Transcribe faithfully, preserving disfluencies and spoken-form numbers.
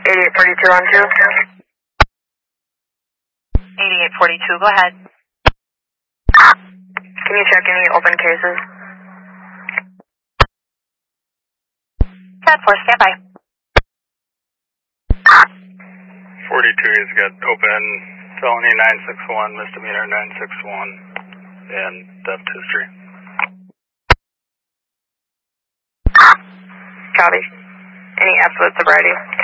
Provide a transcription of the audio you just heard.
eighty-eight forty-two on two. eighty-eight forty-two, go ahead. Can you check any open cases? ten four, stand by. forty-two, he's got open felony nine six one, misdemeanor nine six one, and theft history. Copy. Any absolute sobriety?